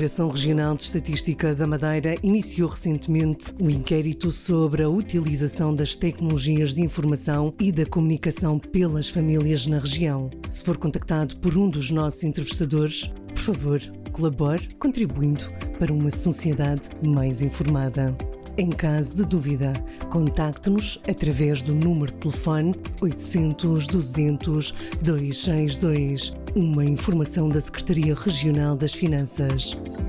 Direção Regional de Estatística da Madeira iniciou recentemente o inquérito sobre a utilização das tecnologias de informação e da comunicação pelas famílias na região. Se for contactado por um dos nossos entrevistadores, por favor, colabore contribuindo para uma sociedade mais informada. Em caso de dúvida, contacte-nos através do número de telefone 800 200 262, uma informação da Secretaria Regional das Finanças.